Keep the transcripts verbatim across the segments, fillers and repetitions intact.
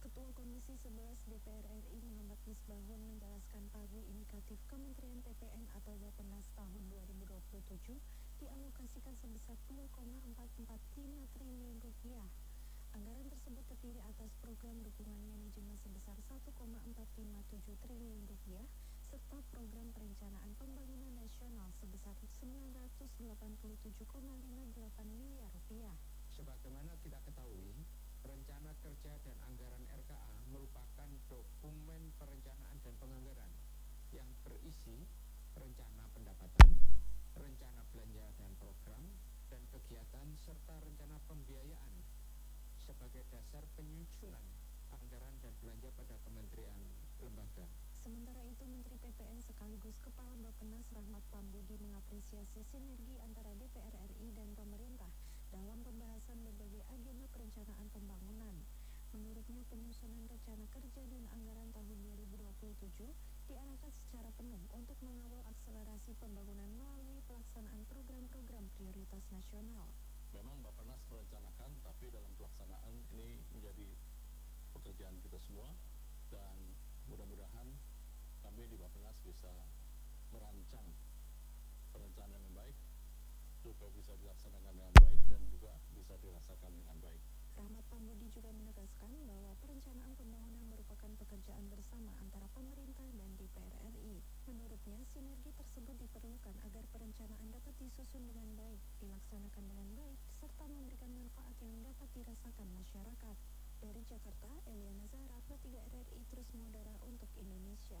Ketua Komisi sebelas D P R R I Muhammad Misbahun menjelaskan pagi indikatif Kementerian P P N atau Bappenas tahun dua ribu dua puluh tujuh dialokasikan sebesar dua koma empat empat lima triliun rupiah. Anggaran tersebut terdiri atas program dukungan manajemen sebesar satu koma empat lima tujuh triliun rupiah serta program perencanaan pembangunan nasional sebesar sembilan ratus delapan puluh tujuh koma lima delapan miliar rupiah. Sebagaimana kita ketahui, rencana kerja dan anggaran R K A merupakan dokumen perencanaan dan penganggaran yang berisi rencana pendapatan, rencana belanja dan program, dan kegiatan serta rencana pembiayaan sebagai dasar penyusunan anggaran dan belanja pada kementerian lembaga. Sementara itu, Menteri P P N sekaligus Kepala Bappenas Rahmat Pambudi mengapresiasi sinergi antara D P R R I dan pemerintah dalam pembahasan berbagai agenda perencanaan pembangunan. Menurutnya, penyusunan rencana kerja dan anggaran tahun dua ribu dua puluh tujuh diarahkan secara penuh untuk mengawal akselerasi pembangunan melalui pelaksanaan program-program prioritas nasional. Memang Bappenas merencanakan, tapi dalam pelaksanaan ini menjadi pekerjaan kita semua, dan mudah-mudahan kami di Bappenas bisa merancang perencanaan yang baik supaya bisa dilaksanakan dengan baik dan juga bisa dirasakan dengan baik. Rahmat Pambudi juga menegaskan bahwa perencanaan pembangunan merupakan pekerjaan bersama antara pemerintah dan D P R R I. Menurutnya, sinergi tersebut diperlukan agar perencanaan dapat disusun dengan baik, dilaksanakan dengan baik, serta memberikan manfaat yang dapat dirasakan masyarakat. Dari Jakarta, Eliana Zahra, P tiga R R I terus mengudara untuk Indonesia.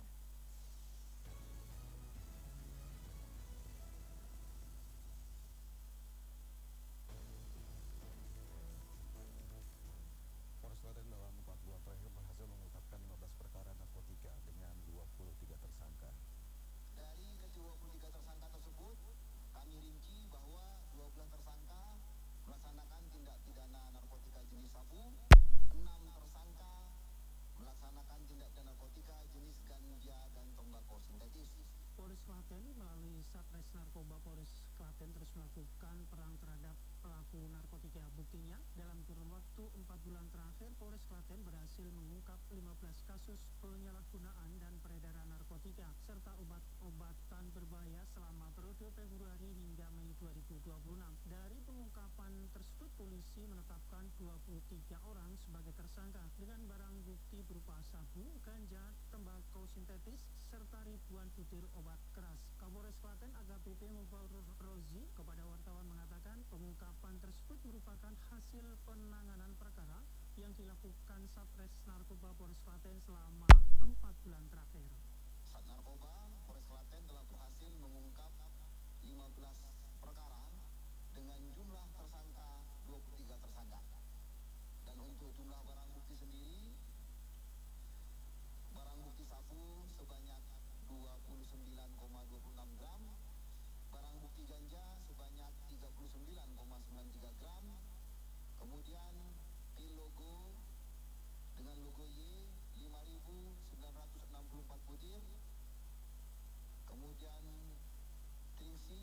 Polres Klaten dalam empat bulan terakhir berhasil mengungkapkan lima belas perkara narkotika dengan dua puluh tiga tersangka. Dari ke dua puluh tiga tersangka tersebut, kami rinci bahwa dua belas tersangka melaksanakan tindak pidana narkotika jenis sabu, enam tersangka melaksanakan tindak pidana narkotika jenis ganja dan tembakau sintetis. Polres Klaten melalui Satres Narkoba Polres Klaten terus melakukan perang terhadap pelaku narkotika. Buktinya, dalam kurun waktu empat bulan terakhir, Polres Klaten berhasil mengungkap lima belas kasus penyalahgunaan dan peredaran narkotika serta obat-obatan berbahaya selama periode Februari hingga Mei dua ribu dua puluh enam. Dari pengungkapan tersebut, polisi menetapkan dua puluh tiga orang sebagai tersangka dengan barang bukti berupa sabu, ganja, tembakau sintetis, serta ribuan butir obat keras. Kapolres Klaten A K B P Mubarak Rozi kepada wartawan mengatakan pengungkapan tersebut merupakan hasil penanganan perkara yang dilakukan Satres Narkoba Polres Klaten selama empat bulan terakhir. Sat Narkoba Polres Klaten telah berhasil mengungkap lima belas perkara dengan jumlah tersangka dua puluh tiga tersangka. Dan untuk jumlah barang bukti sendiri, barang bukti sabu sebanyak dua puluh sembilan koma dua puluh enam gram, barang bukti ganja sebanyak tiga puluh sembilan koma sembilan tiga gram, kemudian pil logo dengan logo Y lima ribu sembilan ratus enam puluh empat butir, kemudian trisi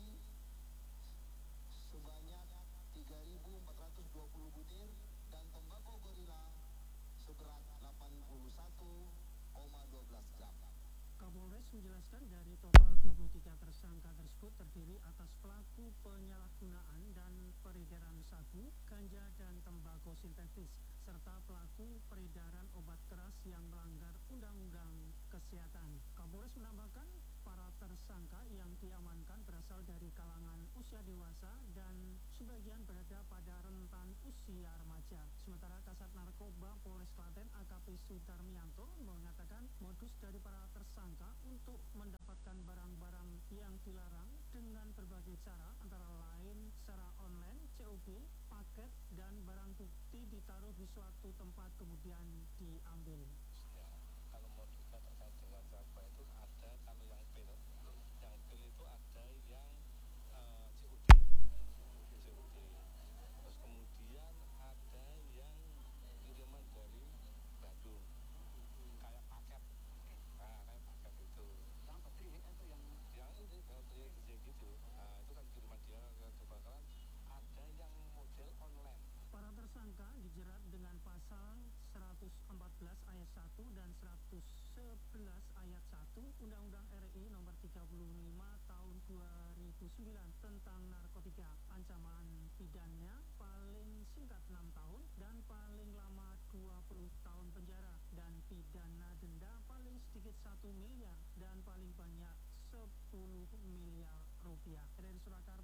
sebanyak tiga ribu empat ratus dua puluh butir, dan tembakau gorila seberat delapan puluh satu koma dua belas gram. Kapolres menjelaskan dari total dua puluh tiga tersangka tersebut terdiri atas pelaku penyalahgunaan dan peredaran sabu, ganja, dan tembakau sintetis, serta pelaku peredaran obat keras yang melanggar Undang-Undang Kesehatan. Kapolres menambahkan para tersangka yang diamankan berasal dari kalangan usia dewasa dan sebagian berada pada rentan usia remaja. Sementara Kasat Narkoba Polres Klaten A K P Sudarmianto mengatakan modus dari para tersangka untuk mendapatkan barang-barang yang dilarang dengan berbagai cara, antara lain secara online, C O B, paket, dan barang bukti ditaruh di suatu tempat kemudian diambil. Ya, kalau modusnya terkait dengan narkoba itu ada, kalau yang pil, yang pil itu ada yang uh, C O D, C O D. Terus kemudian ada yang kiriman dari Bandung, kayak paket, nah kayak paket itu. Yang peti itu yang yang ini kalau kayak gitu, nah itu kan kiriman dia ke kebakaran. Ada yang model online. Para tersangka dijerat dengan pasal seratus seratus empat belas ayat satu dan seratus sebelas ayat satu Undang-Undang R I Nomor tiga puluh lima Tahun dua ribu sembilan tentang narkotika. Ancaman pidananya paling singkat enam tahun dan paling lama dua puluh tahun penjara, dan pidana denda paling sedikit satu miliar dan paling banyak sepuluh miliar rupiah. Dari Surakarta